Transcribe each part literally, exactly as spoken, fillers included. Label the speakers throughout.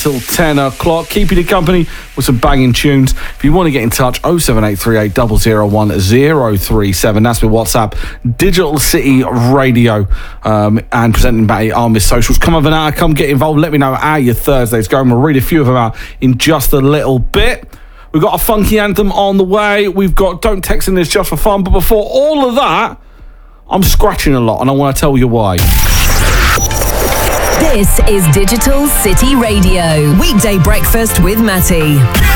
Speaker 1: till ten o'clock. Keeping you company with some banging tunes. If you want to get in touch, oh seven eight three eight, zero zero one, zero three seven. That's my WhatsApp. Digital City Radio um, and presenting Matty on Miss Socials. Come over now, come get involved. Let me know how your Thursday's going. We'll read a few of them out in just a little bit. We've got a funky anthem on the way. We've got Don't Text in This Just for Fun. But before all of that, I'm scratching a lot and I want to tell you why.
Speaker 2: This is Digital City Radio. Weekday breakfast with Matty.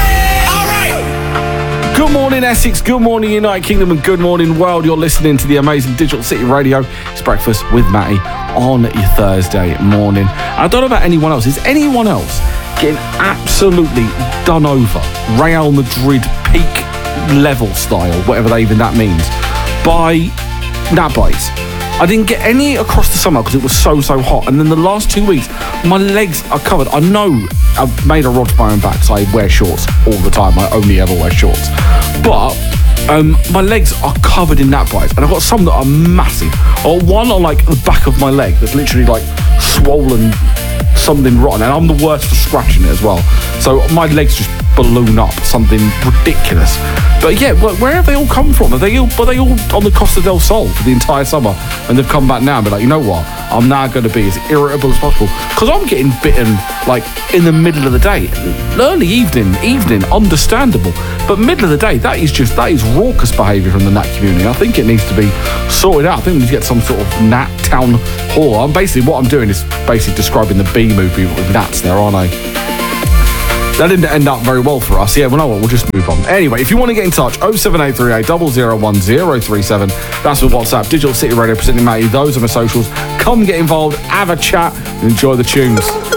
Speaker 1: Good morning, Essex. Good morning, United Kingdom, and good morning, world. You're listening to the amazing Digital City Radio. It's breakfast with Matty on your Thursday morning. I don't know about anyone else. Is anyone else getting absolutely done over, Real Madrid peak level style, whatever that even that means, by nap bites? I didn't get any across the summer because it was so, so hot. And then the last two weeks, my legs are covered. I know I've made a rod for my own back, so I wear shorts all the time. I only ever wear shorts. But um, my legs are covered in gnat bites. And I've got some that are massive. Or one on like the back of my leg that's literally like swollen something rotten. And I'm the worst for scratching it as well. So my legs just balloon up, something ridiculous. But yeah, where have they all come from? Are they all, are they all on the Costa del Sol for the entire summer? And they've come back now and be like, you know what? I'm now going to be as irritable as possible. Because I'm getting bitten like in the middle of the day. Early evening, evening, understandable. But middle of the day, that is just, that is raucous behaviour from the gnat community. I think it needs to be sorted out. I think we need to get some sort of gnat town hall. I'm basically, what I'm doing is basically describing the Bee movie with gnats there, aren't I? That didn't end up very well for us. Yeah, well, no, we'll just move on. Anyway, if you want to get in touch, oh seven eight three eight, zero zero one, zero three seven. That's with WhatsApp. Digital City Radio presenting Matty. Those are my socials. Come get involved, have a chat, and enjoy the tunes.